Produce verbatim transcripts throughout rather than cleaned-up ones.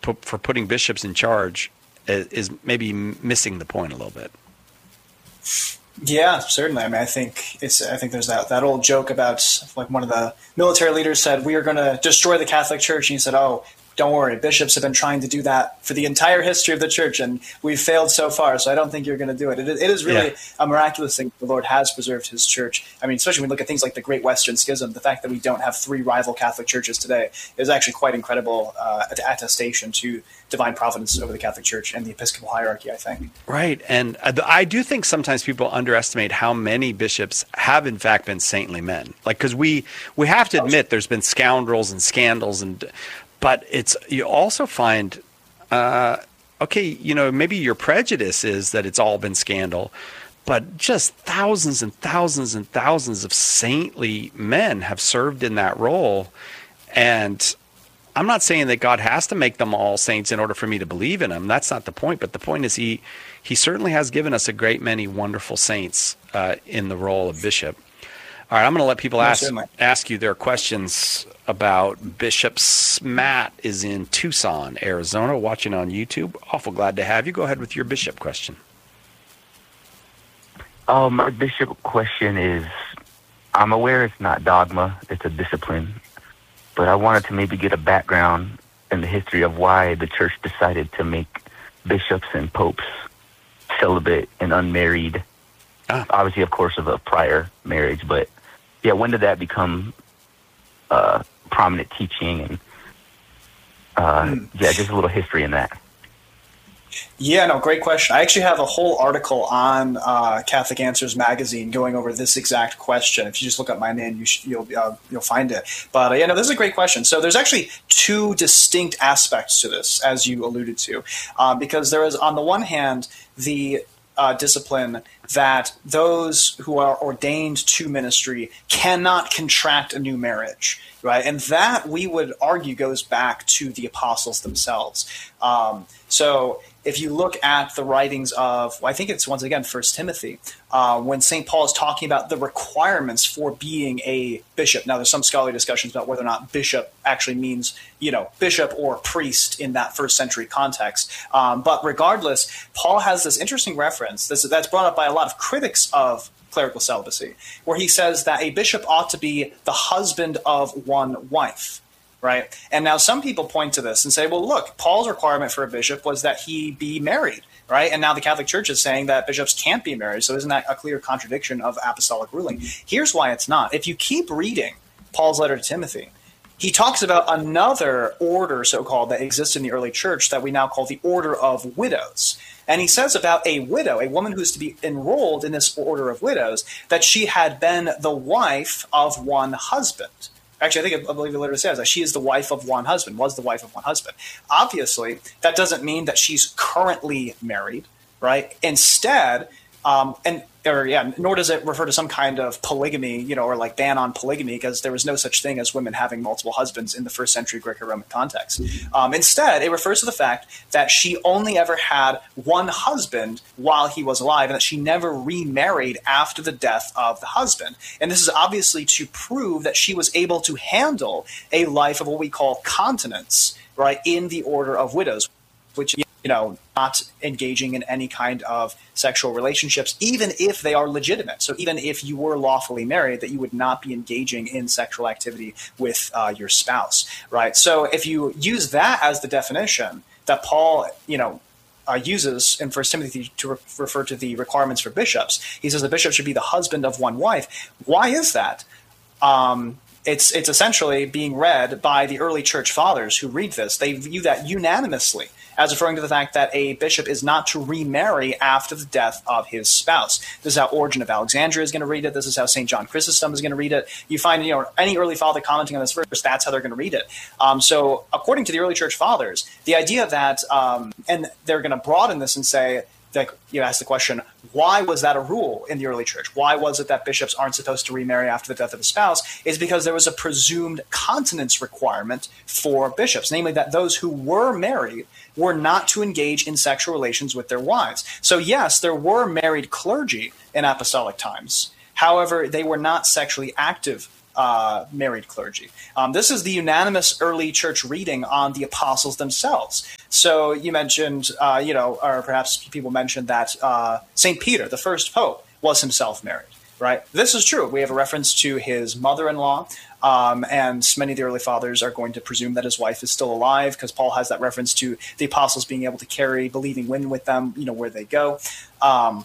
pu- for putting bishops in charge is, is maybe missing the point a little bit. Yeah, certainly. I mean, I think it's. I think there's that, that old joke about, like, one of the military leaders said, "We are going to destroy the Catholic Church," and he said, "Oh, don't worry, bishops have been trying to do that for the entire history of the church, and we've failed so far, so I don't think you're going to do it." It, it is really Yeah. a miraculous thing the Lord has preserved his church. I mean, especially when we look at things like the Great Western Schism, the fact that we don't have three rival Catholic churches today is actually quite incredible uh, attestation to divine providence over the Catholic Church and the Episcopal hierarchy, I think. Right. And I do think sometimes people underestimate how many bishops have, in fact, been saintly men. Like, because we, we have to admit there's been scoundrels and scandals, and but it's you also find, uh, okay, you know, maybe your prejudice is that it's all been scandal, but just thousands and thousands and thousands of saintly men have served in that role. And I'm not saying that God has to make them all saints in order for me to believe in him. That's not the point. But the point is he he certainly has given us a great many wonderful saints uh, in the role of bishop. All right, I'm going to let people ask, ask you their questions about bishops. Matt is in Tucson, Arizona, watching on YouTube. Awful glad to have you. Go ahead with your bishop question. Uh, my bishop question is, I'm aware it's not dogma, it's a discipline. But I wanted to maybe get a background in the history of why the church decided to make bishops and popes celibate and unmarried. Ah. Obviously, of course, of a prior marriage. But, yeah, when did that become uh, prominent teaching? And, uh, mm. yeah, just a little history in that. Yeah, no, great question. I actually have a whole article on uh, Catholic Answers magazine going over this exact question. If you just look up my name, you sh- you'll uh, you'll find it. But uh, yeah, no, this is a great question. So there's actually two distinct aspects to this, as you alluded to, uh, because there is, on the one hand, the uh, discipline that those who are ordained to ministry cannot contract a new marriage, right? And that, we would argue, goes back to the apostles themselves. Um, so if you look at the writings of, well, I think it's once again First Timothy, uh, when Saint Paul is talking about the requirements for being a bishop. Now, there's some scholarly discussions about whether or not bishop actually means, you know, bishop or priest in that first century context. Um, but regardless, Paul has this interesting reference this, that's brought up by a lot of critics of clerical celibacy, where he says that a bishop ought to be the husband of one wife. Right. And now some people point to this and say, well, look, Paul's requirement for a bishop was that he be married. Right. And now the Catholic Church is saying that bishops can't be married. So isn't that a clear contradiction of apostolic ruling? Here's why it's not. If you keep reading Paul's letter to Timothy, he talks about another order, so-called, that exists in the early church that we now call the order of widows. And he says about a widow, a woman who's to be enrolled in this order of widows, that she had been the wife of one husband. Actually, I think I believe it literally says that she is the wife of one husband, was the wife of one husband. Obviously, that doesn't mean that she's currently married, right? Instead, um, and or yeah, nor does it refer to some kind of polygamy, you know, or like ban on polygamy, because there was no such thing as women having multiple husbands in the first century Greco-Roman context. Um, instead, it refers to the fact that she only ever had one husband while he was alive, and that she never remarried after the death of the husband. And this is obviously to prove that she was able to handle a life of what we call continence, right, in the order of widows, which, you know, not engaging in any kind of sexual relationships, even if they are legitimate. So even if you were lawfully married, that you would not be engaging in sexual activity with uh, your spouse, right? So if you use that as the definition that Paul, you know, uh, uses in First Timothy to re- refer to the requirements for bishops, he says the bishop should be the husband of one wife. Why is that? Um, It's it's essentially being read by the early church fathers who read this. They view that unanimously as referring to the fact that a bishop is not to remarry after the death of his spouse. This is how Origen of Alexandria is going to read it. This is how Saint John Chrysostom is going to read it. You find, you know, any early father commenting on this verse, that's how they're going to read it. Um, so according to the early church fathers, the idea that, um, and they're going to broaden this and say, that, you ask the question, why was that a rule in the early church? Why was it that bishops aren't supposed to remarry after the death of a spouse? Is because there was a presumed continence requirement for bishops, namely that those who were married were not to engage in sexual relations with their wives. So yes, there were married clergy in apostolic times. However, they were not sexually active uh, married clergy. Um, this is the unanimous early church reading on the apostles themselves. So you mentioned, uh, you know, or perhaps people mentioned that uh, Saint Peter, the first pope, was himself married, right? This is true. We have a reference to his mother-in-law, um, and many of the early fathers are going to presume that his wife is still alive, because Paul has that reference to the apostles being able to carry believing women with them, you know, where they go. Um,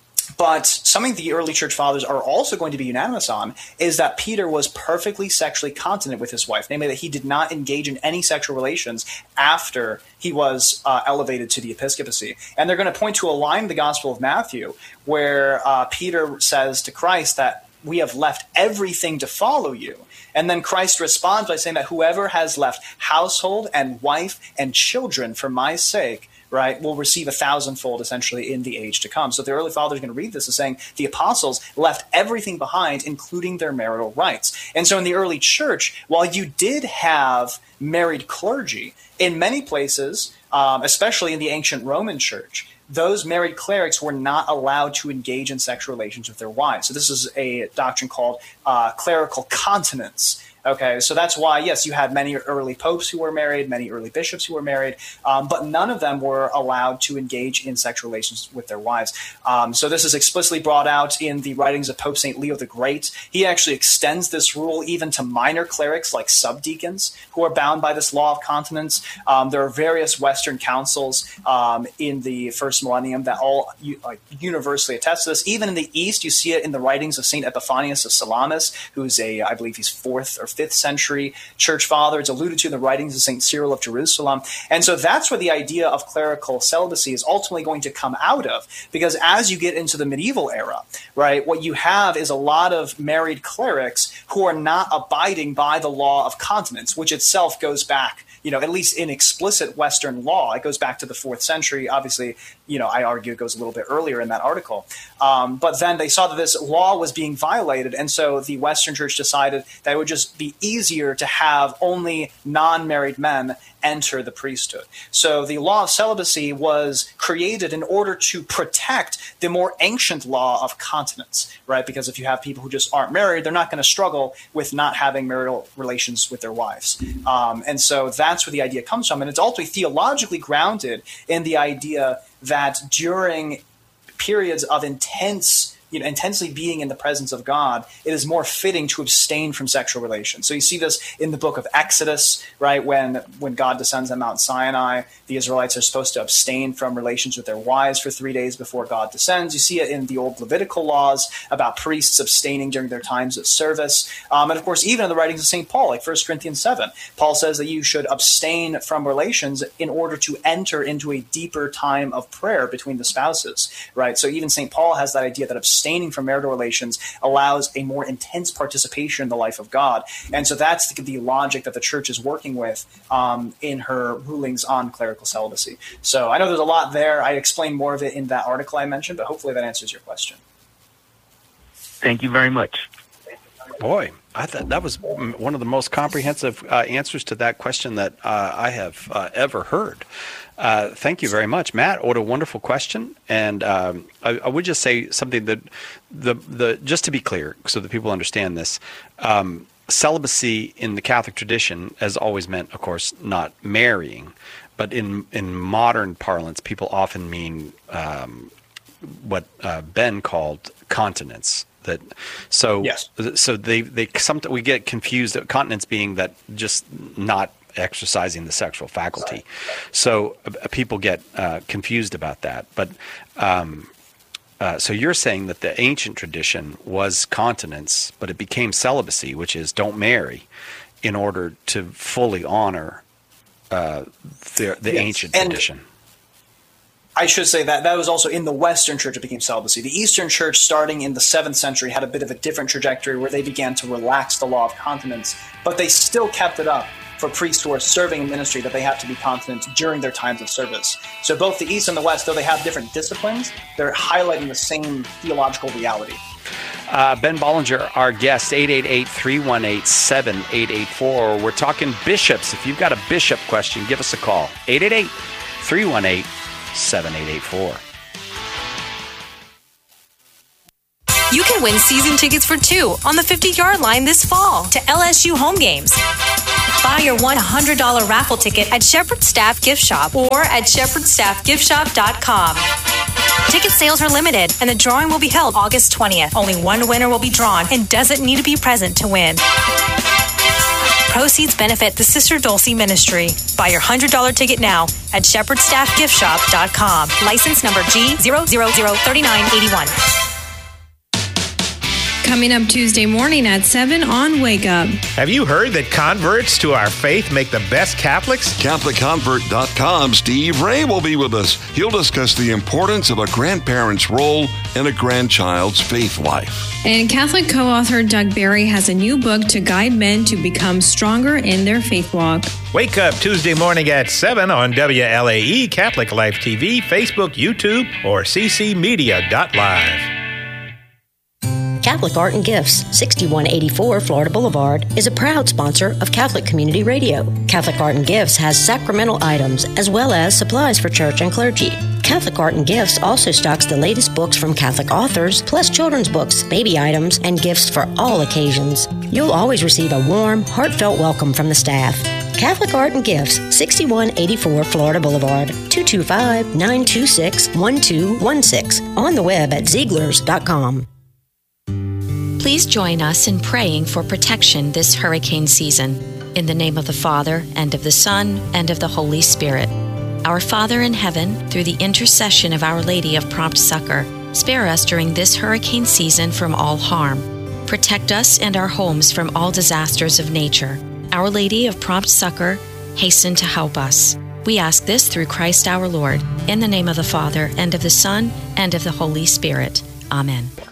But something the early church fathers are also going to be unanimous on is that Peter was perfectly sexually continent with his wife, namely that he did not engage in any sexual relations after he was uh, elevated to the episcopacy. And they're going to point to a line in the Gospel of Matthew where uh, Peter says to Christ that we have left everything to follow you. And then Christ responds by saying that whoever has left household and wife and children for my sake, right, will receive a thousandfold essentially in the age to come. So the early fathers are going to read this as saying the apostles left everything behind, including their marital rights. And so in the early church, while you did have married clergy, in many places, um, especially in the ancient Roman church, those married clerics were not allowed to engage in sexual relations with their wives. So this is a doctrine called uh, clerical continence. Okay, so that's why, yes, you had many early popes who were married, many early bishops who were married, um, but none of them were allowed to engage in sexual relations with their wives. Um, so this is explicitly brought out in the writings of Pope Saint Leo the Great. He actually extends this rule even to minor clerics like subdeacons who are bound by this law of continence. Um, there are various Western councils um, in the first millennium that all like, universally attest to this. Even in the East, you see it in the writings of Saint Epiphanius of Salamis, who's a, I believe he's fourth or fifth century church father. It's alluded to in the writings of Saint Cyril of Jerusalem. And so that's where the idea of clerical celibacy is ultimately going to come out of, because as you get into the medieval era, right, what you have is a lot of married clerics who are not abiding by the law of continence, which itself goes back, you know, at least in explicit Western law, it goes back to the fourth century. Obviously, you know, I argue it goes a little bit earlier in that article. Um, but then they saw that this law was being violated. And so the Western church decided that it would just be easier to have only non-married men enter the priesthood. So the law of celibacy was created in order to protect the more ancient law of continence, right? Because if you have people who just aren't married, they're not going to struggle with not having marital relations with their wives. Um, and so that's where the idea comes from. And it's ultimately theologically grounded in the idea that during periods of intense You know, intensely being in the presence of God, it is more fitting to abstain from sexual relations. So you see this in the book of Exodus, right? When when God descends on Mount Sinai, the Israelites are supposed to abstain from relations with their wives for three days before God descends. You see it in the old Levitical laws about priests abstaining during their times of service. Um, and of course, even in the writings of Saint Paul, like First Corinthians seven, Paul says that you should abstain from relations in order to enter into a deeper time of prayer between the spouses, right? So even Saint Paul has that idea that abstaining Abstaining from marital relations allows a more intense participation in the life of God. And so that's the, the logic that the church is working with um, in her rulings on clerical celibacy. So I know there's a lot there. I explained more of it in that article I mentioned, but hopefully that answers your question. Thank you very much. Boy, I thought that was one of the most comprehensive uh, answers to that question that uh, I have uh, ever heard. Uh, thank you very much, Matt. What a wonderful question. And um, I, I would just say something that the the just to be clear, so that people understand this, um, celibacy in the Catholic tradition has always meant, of course, not marrying, but in in modern parlance, people often mean um, what uh, Ben called continence. That so yes. so they they sometimes we get confused at continence being that just not exercising the sexual faculty. So uh, people get uh, confused about that. But um, uh, so you're saying that the ancient tradition was continence, but it became celibacy, which is don't marry, in order to fully honor uh, the, the yes. ancient and tradition. I should say that that was also in the Western Church it became celibacy. The Eastern Church, starting in the seventh century, had a bit of a different trajectory where they began to relax the law of continence, but they still kept it up for priests who are serving in ministry that they have to be continent during their times of service. So both the East and the West, though they have different disciplines, they're highlighting the same theological reality. Uh, Ben Bollinger, our guest, eight eight eight, three one eight, seven eight eight four. We're talking bishops. If you've got a bishop question, give us a call. eight eight eight, three one eight, seven eight eight four. You can win season tickets for two on the fifty-yard line this fall to L S U home games. Buy your one hundred dollars raffle ticket at Shepherd Staff Gift Shop or at shepherd staff gift shop dot com. Ticket sales are limited, and the drawing will be held August twentieth. Only one winner will be drawn and doesn't need to be present to win. Proceeds benefit the Sister Dulce Ministry. Buy your one hundred dollars ticket now at shepherd staff gift shop dot com. License number G zero zero zero three nine eight one. Coming up Tuesday morning at seven on Wake Up. Have you heard that converts to our faith make the best Catholics? Catholic Convert dot com Steve Ray will be with us. He'll discuss the importance of a grandparent's role in a grandchild's faith life. And Catholic co-author Doug Barry has a new book to guide men to become stronger in their faith walk. Wake Up Tuesday morning at seven on W L A E, Catholic Life T V, Facebook, YouTube, or c c media dot live. Catholic Art and Gifts, sixty-one eighty-four Florida Boulevard, is a proud sponsor of Catholic Community Radio. Catholic Art and Gifts has sacramental items as well as supplies for church and clergy. Catholic Art and Gifts also stocks the latest books from Catholic authors, plus children's books, baby items, and gifts for all occasions. You'll always receive a warm, heartfelt welcome from the staff. Catholic Art and Gifts, sixty-one eighty-four Florida Boulevard, two two five, nine two six, one two one six. On the web at Zieglers dot com. Please join us in praying for protection this hurricane season. In the name of the Father, and of the Son, and of the Holy Spirit. Our Father in heaven, through the intercession of Our Lady of Prompt Succor, spare us during this hurricane season from all harm. Protect us and our homes from all disasters of nature. Our Lady of Prompt Succor, hasten to help us. We ask this through Christ our Lord, in the name of the Father, and of the Son, and of the Holy Spirit. Amen.